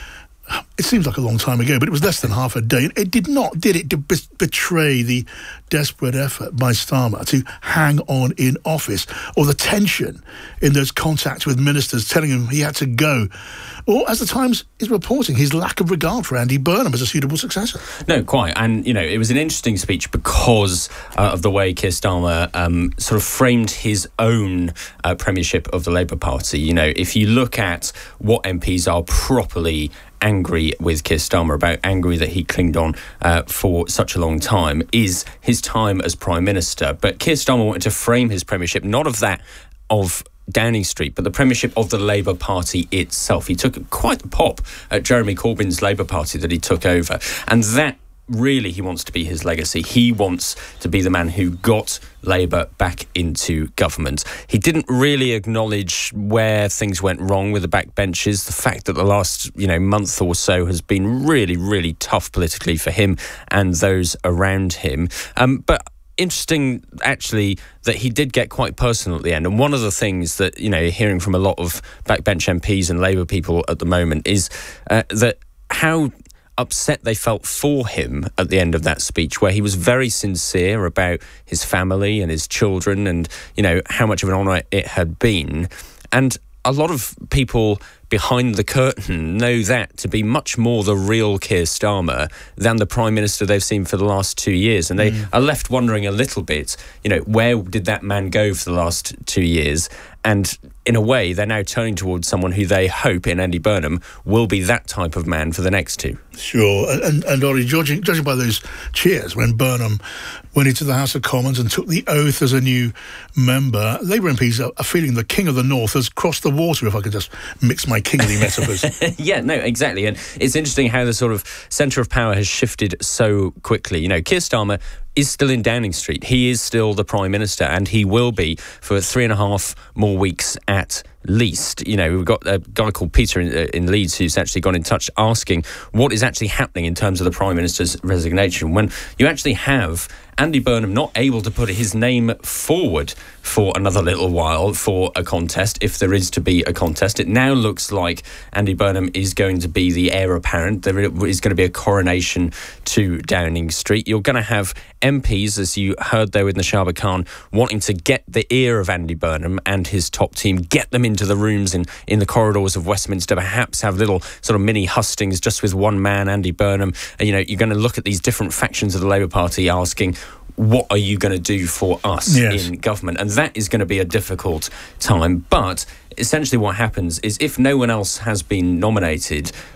it seems like a long time ago, but it was less than half a day. It did not, did it, betray the desperate effort by Starmer to hang on in office, or the tension in those contacts with ministers telling him he had to go, or, as the Times is reporting, his lack of regard for Andy Burnham as a suitable successor? No, quite. And, it was an interesting speech because of the way Keir Starmer sort of framed his own premiership of the Labour Party. If you look at what MPs are properly angry with Keir Starmer about, angry that he clinged on for such a long time, is his time as Prime Minister. But Keir Starmer wanted to frame his premiership not of that of Downing Street, but the premiership of the Labour Party itself. He took quite the pop at Jeremy Corbyn's Labour Party that he took over, and that really he wants to be his legacy. He wants to be the man who got Labour back into government. He didn't really acknowledge where things went wrong with the backbenches. The fact that the last, month or so has been really, really tough politically for him and those around him. But interesting, actually, that he did get quite personal at the end. And one of the things that, hearing from a lot of backbench MPs and Labour people at the moment is that how upset they felt for him at the end of that speech, where he was very sincere about his family and his children and, how much of an honour it had been. And a lot of people behind the curtain know that to be much more the real Keir Starmer than the Prime Minister they've seen for the last 2 years. And they are left wondering a little bit, where did that man go for the last 2 years? And in a way, they're now turning towards someone who they hope, in Andy Burnham, will be that type of man for the next two. Sure. And Ollie, judging by those cheers when Burnham went into the House of Commons and took the oath as a new member, Labour MPs are feeling the King of the North has crossed the water, if I could just mix my kingly metaphors. Yeah, no, exactly. And it's interesting how the sort of centre of power has shifted so quickly. Keir Starmer is still in Downing Street. He is still the Prime Minister, and he will be for 3.5 more weeks at least. We've got a guy called Peter in Leeds who's actually gone in touch asking what is actually happening in terms of the Prime Minister's resignation, when you actually have Andy Burnham not able to put his name forward for another little while for a contest, if there is to be a contest. It now looks like Andy Burnham is going to be the heir apparent. There is going to be a coronation to Downing Street. You're going to have MPs, as you heard there with Nashaba Khan, wanting to get the ear of Andy Burnham and his top team, get them into the rooms in the corridors of Westminster, perhaps have little sort of mini hustings just with one man, Andy Burnham. You're going to look at these different factions of the Labour Party asking, what are you going to do for us in government? And that is going to be a difficult time. But essentially what happens is, if no one else has been nominated,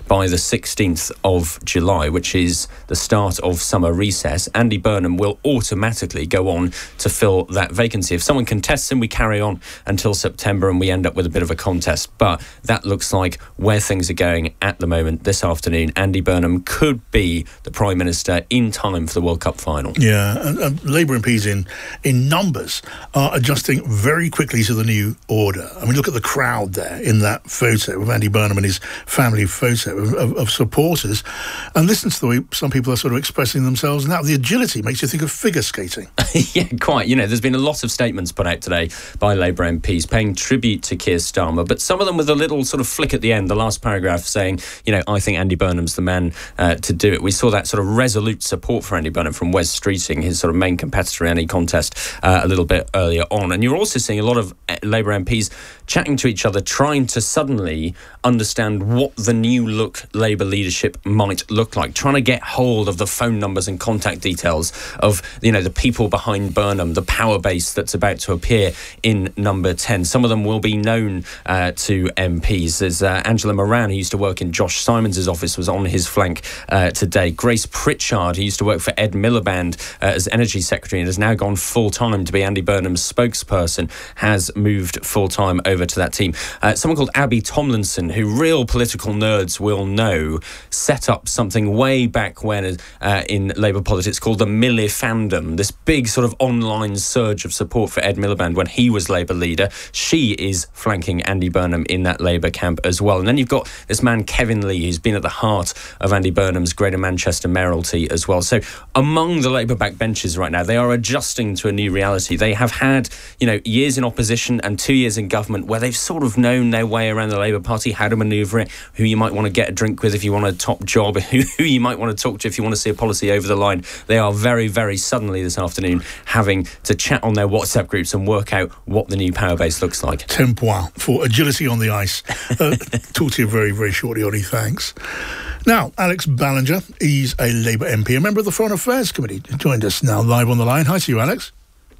by the 16th of July, which is the start of summer recess, Andy Burnham will automatically go on to fill that vacancy. If someone contests him, we carry on until September and we end up with a bit of a contest. But that looks like where things are going at the moment. This afternoon, Andy Burnham could be the Prime Minister in time for the World Cup final. Yeah, and Labour MPs in numbers are adjusting very quickly to the new order. I mean, look at the crowd there in that photo of Andy Burnham and his family photo of supporters, and listen to the way some people are sort of expressing themselves now. The agility makes you think of figure skating. Yeah, quite. You know, there's been a lot of statements put out today by Labour MPs paying tribute to Keir Starmer, but some of them with a little sort of flick at the end, the last paragraph saying, you know, I think Andy Burnham's the man to do it. We saw that sort of resolute support for Andy Burnham from Wes Streeting, his sort of main competitor in any contest, a little bit earlier on. And you're also seeing a lot of Labour MPs chatting to each other, trying to suddenly understand what the new look Labour leadership might look like, trying to get hold of the phone numbers and contact details of, you know, the people behind Burnham, the power base that's about to appear in number 10. Some of them will be known to MPs. There's Angela Moran, who used to work in Josh Simons' office, was on his flank today. Grace Pritchard, who used to work for Ed Miliband as Energy Secretary and has now gone full-time to be Andy Burnham's spokesperson, has moved full-time over to that team. Someone called Abby Tomlinson, who real political nerds will know, set up something way back when in Labour politics called the Millifandom, this big sort of online surge of support for Ed Miliband when he was Labour leader. She is flanking Andy Burnham in that Labour camp as well. And then you've got this man Kevin Lee, who's been at the heart of Andy Burnham's Greater Manchester mayoralty as well. So among the Labour backbenchers right now, they are adjusting to a new reality. They have had, you know, years in opposition and 2 years in government where they've sort of known their way around the Labour Party, how to manoeuvre it, who you might want to get a drink with if you want a top job, who you might want to talk to if you want to see a policy over the line. They are very, very suddenly this afternoon having to chat on their WhatsApp groups and work out what the new power base looks like. Tempoir for agility on the ice. Talk to you very, very shortly, Ollie. Thanks. Now, Alex Ballinger, he's a Labour MP, a member of the Foreign Affairs Committee, joined us now live on the line. Hi to you, Alex.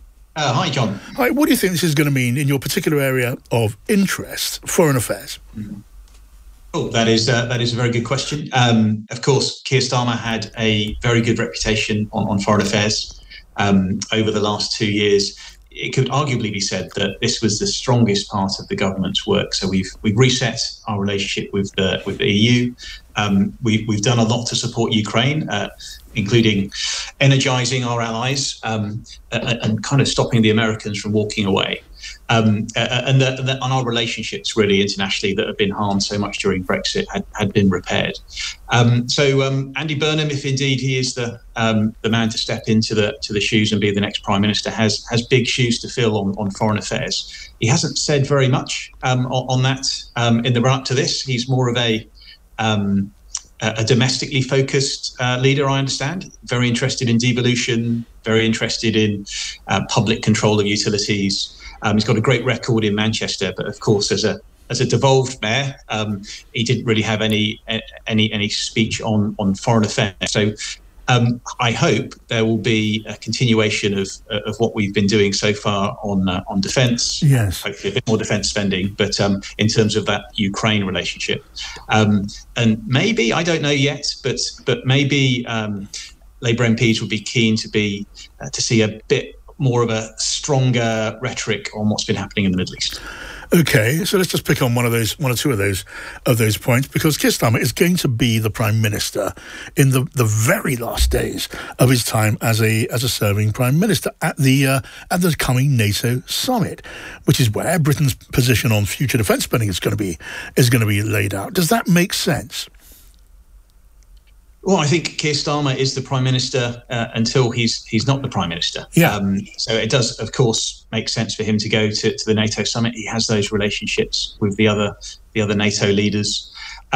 Hi, John. Hi, what do you think this is going to mean in your particular area of interest, foreign affairs? Oh, that is a very good question. Of course, Keir Starmer had a very good reputation on foreign affairs over the last 2 years. It could arguably be said that this was the strongest part of the government's work. So we've reset our relationship with the EU. We've done a lot to support Ukraine, including energising our allies and kind of stopping the Americans from walking away. And on our relationships really internationally that have been harmed so much during Brexit had been repaired. So Andy Burnham, if indeed he is the man to step into the shoes and be the next Prime Minister, has big shoes to fill on foreign affairs. He hasn't said very much on that in the run up to this. He's more of a domestically focused leader, I understand. Very interested in devolution, very interested in public control of utilities. He's got a great record in Manchester, but of course, as a devolved mayor, he didn't really have any speech on foreign affairs. So I hope there will be a continuation of what we've been doing so far on defence. Yes, hopefully a bit more defence spending, but in terms of that Ukraine relationship, and maybe, I don't know yet, but maybe Labour MPs would be keen to see a bit more of a stronger rhetoric on what's been happening in the Middle East. Okay, so let's just pick on one or two of those points, because Keir Starmer is going to be the Prime Minister in the very last days of his time as a serving Prime Minister at the coming NATO summit, which is where Britain's position on future defence spending is going to be laid out. Does that make sense? Well, I think Keir Starmer is the Prime Minister until he's not the Prime Minister. Yeah. So it does, of course, make sense for him to go to the NATO summit. He has those relationships with the other NATO leaders.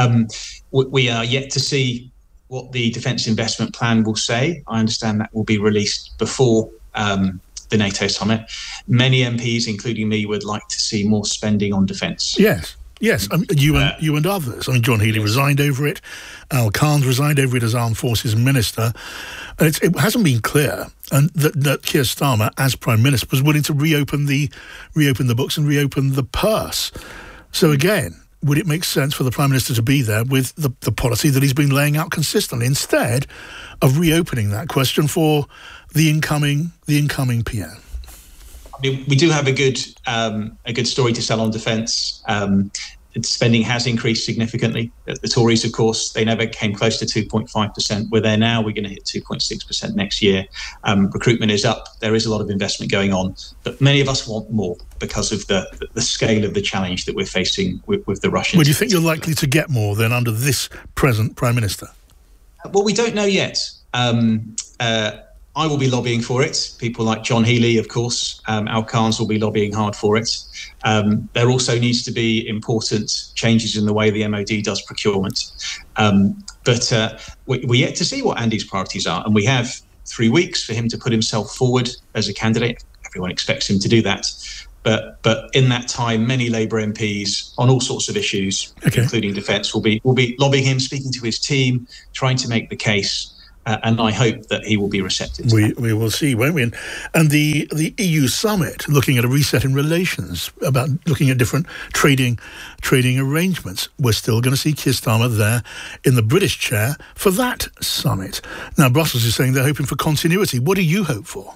We are yet to see what the Defence Investment Plan will say. I understand that will be released before the NATO summit. Many MPs, including me, would like to see more spending on defence. Yes, you and others. I mean, John Healey resigned over it. Al Khan's resigned over it as Armed Forces Minister. And it hasn't been clear that Keir Starmer, as Prime Minister, was willing to reopen the books and reopen the purse. So again, would it make sense for the Prime Minister to be there with the policy that he's been laying out consistently, instead of reopening that question for the incoming PM? I mean, we do have a good story to sell on defence. Spending has increased significantly. The Tories, of course, they never came close to 2.5%. We're there now. We're going to hit 2.6% next year. Recruitment is up. There is a lot of investment going on. But many of us want more because of the scale of the challenge that we're facing with the Russians. Well, do you think you're likely to get more than under this present Prime Minister? Well, we don't know yet. I will be lobbying for it. People like John Healey, of course, Al Carnes will be lobbying hard for it. There also needs to be important changes in the way the MOD does procurement. But we're yet to see what Andy's priorities are. And we have 3 weeks for him to put himself forward as a candidate. Everyone expects him to do that. But in that time, many Labour MPs on all sorts of issues, including defence, will be lobbying him, speaking to his team, trying to make the case. And I hope that he will be receptive to that. We will see, won't we? And the EU summit, looking at a reset in relations, about looking at different trading arrangements. We're still going to see Keir Starmer there in the British chair for that summit. Now, Brussels is saying they're hoping for continuity. What do you hope for?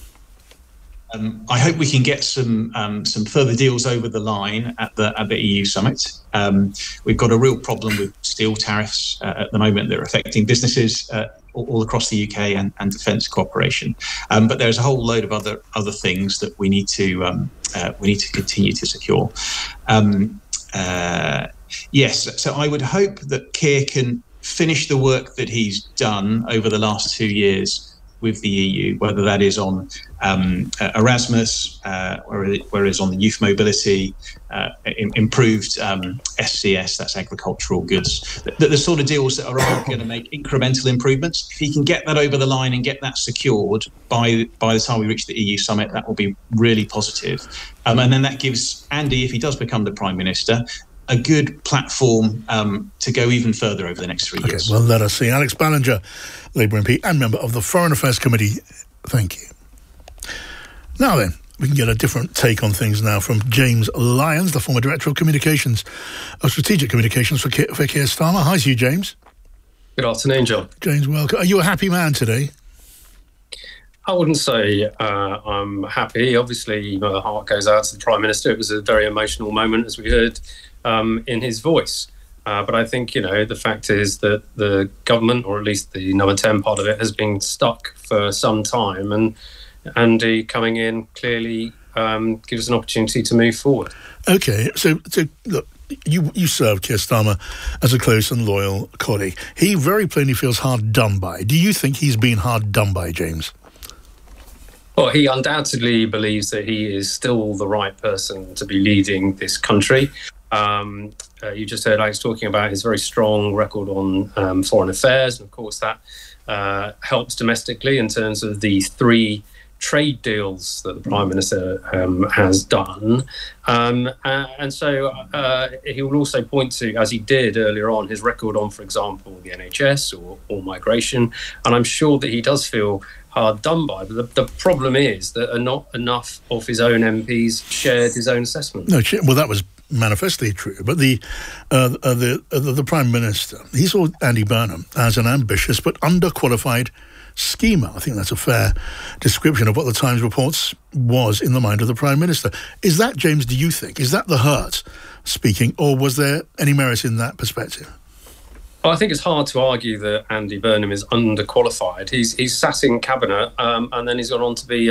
I hope we can get some further deals over the line at the EU summit. We've got a real problem with steel tariffs at the moment that are affecting businesses all across the UK and defence cooperation. But there's a whole load of other things that we need to continue to secure. Yes, so I would hope that Keir can finish the work that he's done over the last 2 years with the EU, whether that is on Erasmus, or it is on the youth mobility, improved SCS, that's agricultural goods, the sort of deals that are going to make incremental improvements. If he can get that over the line and get that secured by the time we reach the EU summit, that will be really positive. And then that gives Andy, if he does become the Prime Minister, a good platform to go even further over the next 3 years. Well, let us see. Alex Ballinger, Labour MP and member of the Foreign Affairs Committee, thank you. Now then, we can get a different take on things now from James Lyons, the former Director of Strategic Communications for Keir Starmer. Hi to you, James. Good afternoon, John. James, welcome. Are you a happy man today? I wouldn't say I'm happy. Obviously, the heart goes out to the Prime Minister. It was a very emotional moment, as we heard in his voice. But I think, the fact is that the government, or at least the number 10 part of it, has been stuck for some time. And Andy coming in clearly gives an opportunity to move forward. OK, so look, you served Keir Starmer as a close and loyal colleague. He very plainly feels hard done by. Do you think he's been hard done by, James? Well, he undoubtedly believes that he is still the right person to be leading this country. You just heard Alex talking about his very strong record on foreign affairs. And of course, that helps domestically in terms of the 3 trade deals that the Prime Minister has done. And so he will also point to, as he did earlier on, his record on, for example, the NHS or migration. And I'm sure that he does feel hard done by. But the problem is that not enough of his own MPs shared his own assessment. No, well, that was manifestly true. But the Prime Minister, he saw Andy Burnham as an ambitious but underqualified schemer. I think that's a fair description of what the Times reports was in the mind of the Prime Minister. Is that, James, do you think, is that the hurt speaking, or was there any merit in that perspective? Well, I think it's hard to argue that Andy Burnham is underqualified. He's sat in cabinet and then he's gone on to be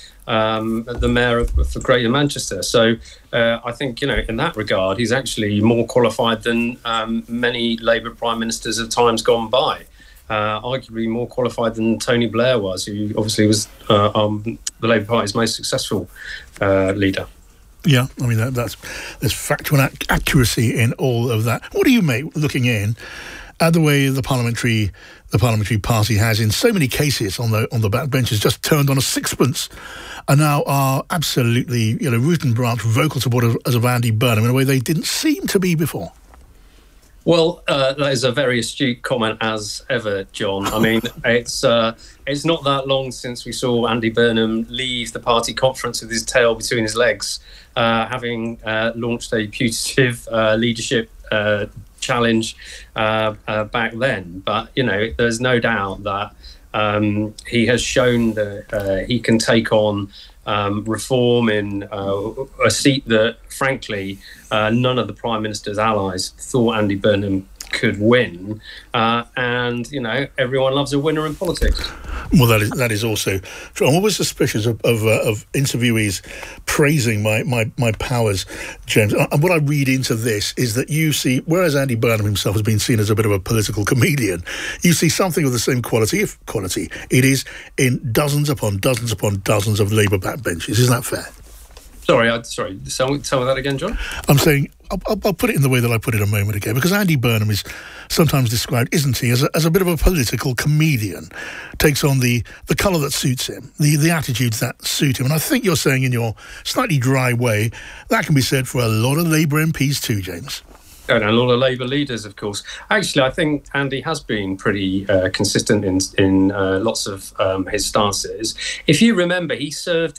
the mayor for Greater Manchester. So I think, in that regard, he's actually more qualified than many Labour Prime Ministers of times gone by. Arguably more qualified than Tony Blair was, who obviously was the Labour Party's most successful leader. Yeah, I mean, there's factual accuracy in all of that. What do you make, looking in at the way the parliamentary party has, in so many cases on the backbenches, just turned on a sixpence, and now are absolutely, root and branch vocal supporters of Andy Burnham in a way they didn't seem to be before? Well, that is a very astute comment as ever, John. I mean, it's not that long since we saw Andy Burnham leave the party conference with his tail between his legs, having launched a putative leadership challenge back then. But, there's no doubt that he has shown that he can take on reform in a seat that, frankly, none of the Prime Minister's allies thought Andy Burnham could win. And, everyone loves a winner in politics. Well, that is also true. I'm always suspicious of interviewees praising my powers, James. And what I read into this is that you see, whereas Andy Burnham himself has been seen as a bit of a political comedian, you see something of the same quality, if quality, it is in dozens upon dozens upon dozens of Labour backbenches. Is that fair? Sorry. Tell me that again, John. I'm saying, I'll put it in the way that I put it a moment ago, because Andy Burnham is sometimes described, isn't he, as a bit of a political comedian, takes on the colour that suits him, the attitudes that suit him. And I think you're saying in your slightly dry way, that can be said for a lot of Labour MPs too, James. And a lot of Labour leaders, of course. Actually, I think Andy has been pretty consistent in lots of his stances. If you remember, he served